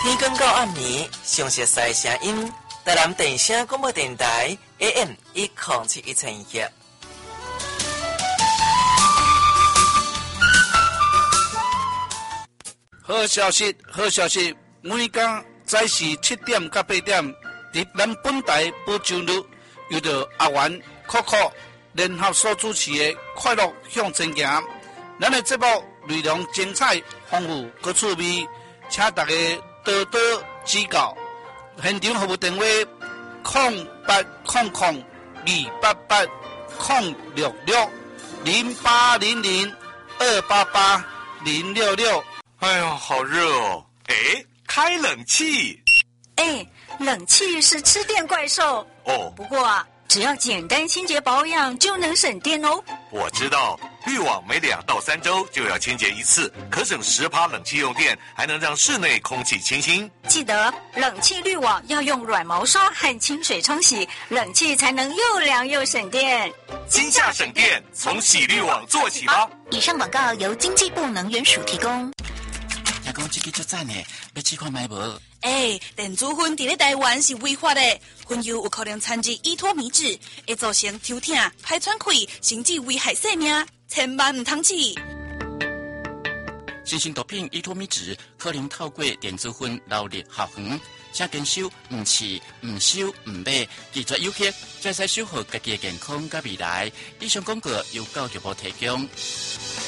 天光到暗暝，详细赛声音，台南电声广播电台 AM1071千赫。 好消息，好消息！每天早时7点到8点，伫咱本台播出率，由着阿元、可可联合所主持的《快乐向前行》。咱的节目内容精彩、丰富、各趣味，请大家多多指教。现场服务电话：0800-288-066-0800-288-066。 哎呦，好热哦！哎，开冷气。 哎，冷气是吃电怪兽哦。 不过啊，只要简单清洁保养就能省电哦。 我知道，滤网每2到3周就要清洁一次，可省10%冷气用电，还能让室内空气清新。 记得冷气滤网要用软毛刷和清水冲洗，冷气才能又凉又省电。 今夏省电，从洗滤网做起吧。 以上广告由经济部能源署提供。 听讲这个足赞的，要试看卖无？ 电子烟伫咧台湾是违法的，烟油有可能掺入依托米脂，会造成抽痛、排喘气，甚至危害生命，千万唔通试。 新型毒品依托米脂可能透过电子烟流入校园，请坚守唔试、唔收、唔买，拒绝有害，才使守护家己的健康甲未来。以上广告由教育部提供。